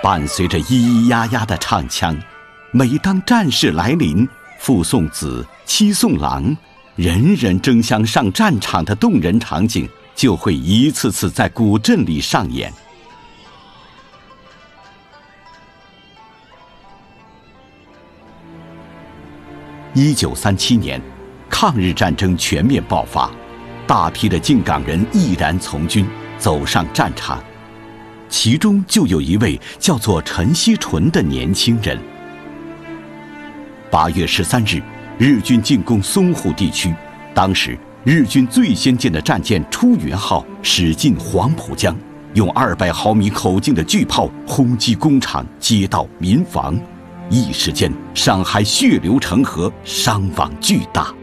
伴随着咿咿呀呀的唱腔，每当战事来临，父送子，妻送郎，人人争相上战场的动人场景就会一次次在古镇里上演。1937年，抗日战争全面爆发，大批的靖港人毅然从军，走上战场。其中就有一位叫做陈锡纯的年轻人。8月13日，日军进攻淞沪地区，当时日军最先进的战舰出云号驶进黄浦江，用200毫米口径的巨炮轰击工厂、街道、民房，一时间上海血流成河，伤亡巨大。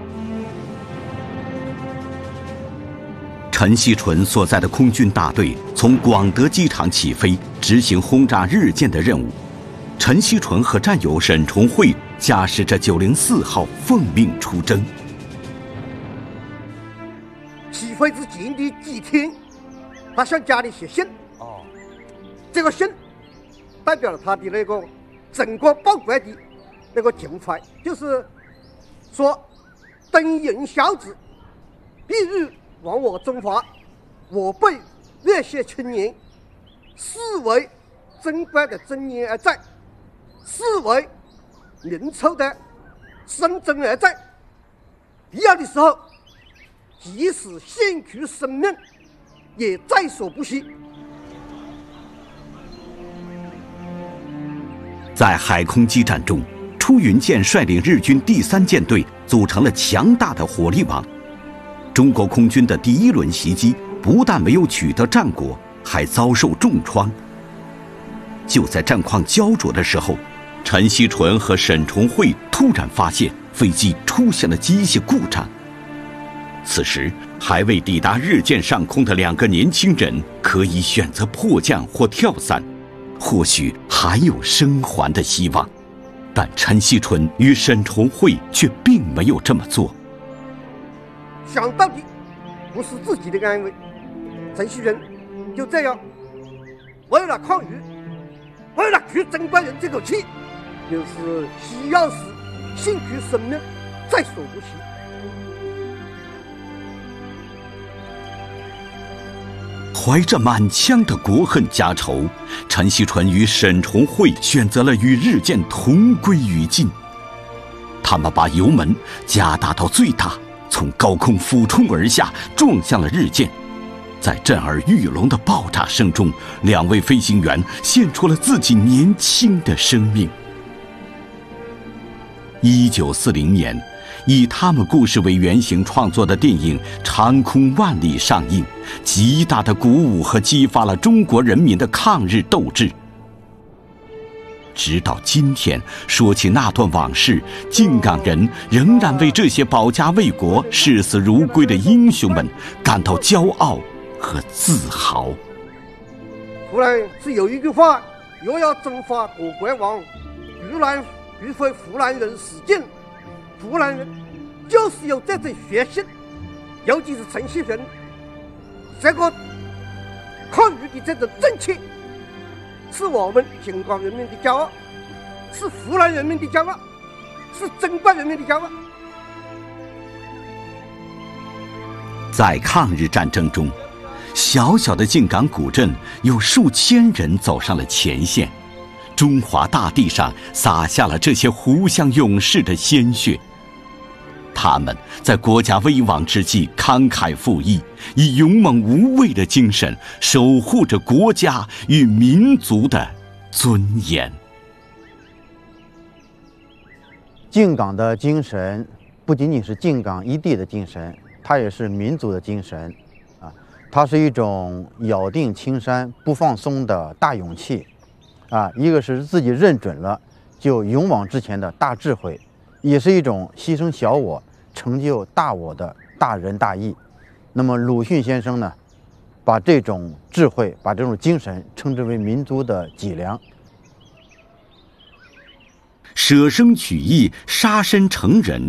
陈锡纯所在的空军大队从广德机场起飞，执行轰炸日舰的任务。陈锡纯和战友沈崇慧驾驶着904号奉命出征。 起飞之前的几天，他向家里写信。这个信代表了他的那个整个报国的那个情怀，就是说，等人小子，必欲亡我中华，我辈热血青年，视为珍贵的尊严而在，视为民族的生真而在。必要的时候，即使献出生命，也在所不惜。 在海空激战中，出云舰率领日军第3舰队组成了强大的火力网。中国空军的第1轮袭击不但没有取得战果，还遭受重创。就在战况焦灼的时候，陈锡纯和沈崇慧突然发现飞机出现了机械故障。此时还未抵达日舰上空的2个年轻人可以选择迫降或跳伞，或许还有生还的希望。但陈锡纯与沈崇慧却并没有这么做。 想到的不是自己的安危，陈锡纯就这样为了抗日，为了取珍贵人这口气，就是需要时献出生命，在所不惜。 怀着满腔的国恨家仇，陈锡纯与沈崇慧选择了与日舰同归于尽。他们把油门加大到最大，从高空俯冲而下，撞向了日舰。在震耳欲聋的爆炸声中，2位飞行员献出了自己年轻的生命。1940年，以他们故事为原型创作的电影《长空万里》上映，极大地鼓舞和激发了中国人民的抗日斗志。直到今天，说起那段往事，靖港人仍然为这些保家卫国、视死如归的英雄们感到骄傲和自豪。 湖南是有一句话，若要征伐我国王，必非湖南人使劲。湖南人就是有这种决心，尤其是陈锡纯这个抗日的这种正气，是我们靖港人民的骄傲，是湖南人民的骄傲，是珍贵人民的骄傲。 在抗日战争中，小小的靖港古镇有数千人走上了前线，中华大地上洒下了这些湖湘勇士的鲜血。他们在国家危亡之际慷慨赴义，以勇猛无畏的精神守护着国家与民族的尊严。 靖港的精神不仅仅是靖港一地的精神，它也是民族的精神啊！它是一种咬定青山不放松的大勇气啊！一个是自己认准了就勇往直前的大智慧，也是一种牺牲小我成就大我的大仁大义。那么鲁迅先生呢，把这种智慧，把这种精神称之为民族的脊梁。 舍生取义，杀身成仁，